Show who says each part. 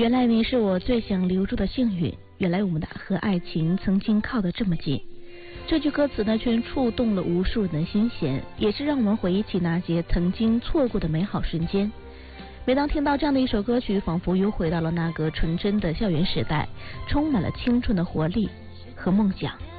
Speaker 1: 原来你是我最想留住的幸运，原来我们的和爱情曾经靠得这么近。这句歌词呢，却触动了无数人的心弦，也是让我们回忆起那些曾经错过的美好瞬间。每当听到这样的一首歌曲，仿佛又回到了那个纯真的校园时代，充满了青春的活力和梦想。